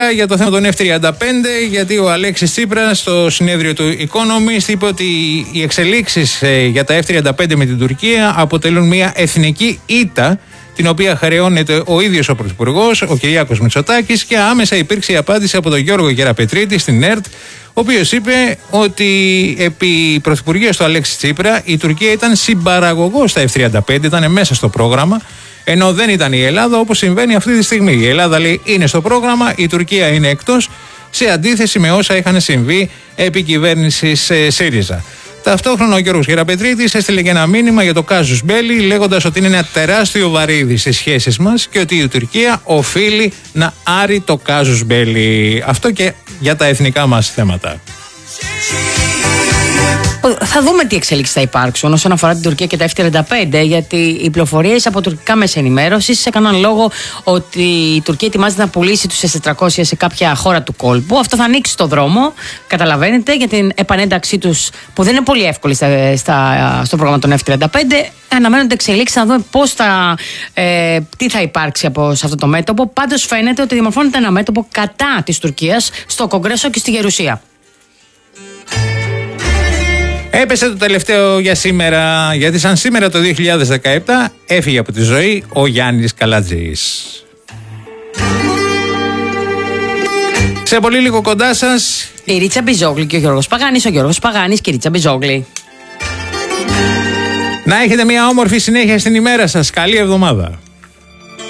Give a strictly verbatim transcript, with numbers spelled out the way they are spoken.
Για το θέμα των εφ τριάντα πέντε, γιατί ο Αλέξης Τσίπρας στο συνέδριο του Economist είπε ότι οι εξελίξεις για τα εφ τριάντα πέντε με την Τουρκία αποτελούν μια εθνική ήττα, την οποία χρεώνεται ο ίδιος ο Πρωθυπουργός, ο Κυριάκος Μητσοτάκης, και άμεσα υπήρξε η απάντηση από τον Γιώργο Γεραπετρίτη στην ΕΡΤ, ο οποίος είπε ότι επί πρωθυπουργίας του Αλέξη Τσίπρα η Τουρκία ήταν συμπαραγωγός στα εφ τριάντα πέντε, ήταν μέσα στο πρόγραμμα, ενώ δεν ήταν η Ελλάδα, όπως συμβαίνει αυτή τη στιγμή. Η Ελλάδα, λέει, είναι στο πρόγραμμα, η Τουρκία είναι εκτός, σε αντίθεση με όσα είχαν συμβεί επί κυβέρνησης ΣΥΡΙΖΑ. Ταυτόχρονα ο Γιώργος Γεραπετρίτης έστειλε και ένα μήνυμα για το κάζους μπέλι, λέγοντας ότι είναι ένα τεράστιο βαρύδι στις σχέσεις μας και ότι η Τουρκία οφείλει να άρει το κάζους μπέλι. Αυτό και για τα εθνικά μας θέματα. Θα δούμε τι εξέλιξεις θα υπάρξουν όσον αφορά την Τουρκία και τα εφ τριάντα πέντε, γιατί οι πληροφορίες από τουρκικά μέσα ενημέρωσης έκαναν λόγο ότι η Τουρκία ετοιμάζεται να πουλήσει τους ες τετρακόσια σε κάποια χώρα του κόλπου. Αυτό θα ανοίξει το δρόμο, καταλαβαίνετε, για την επανένταξή τους, που δεν είναι πολύ εύκολη στα, στα, στο πρόγραμμα των εφ τριάντα πέντε. Αναμένονται εξελίξεις, να δούμε πώς θα, ε, τι θα υπάρξει από, σε αυτό το μέτωπο. Πάντως φαίνεται ότι διαμορφώνεται ένα μέτωπο κατά της Τουρκίας στο Κογκρέσο και στη Γερουσία. Έπεσε το τελευταίο για σήμερα, γιατί σαν σήμερα το δύο χιλιάδες δεκαεπτά έφυγε από τη ζωή ο Γιάννης Καλατζής. Σε πολύ λίγο κοντά σας η Ρίτσα Μπιζόγλη και ο Γιώργος Παγάνης, ο Γιώργος Παγάνης και η Ρίτσα Μπιζόγλη. Να έχετε μια όμορφη συνέχεια στην ημέρα σας. Καλή εβδομάδα.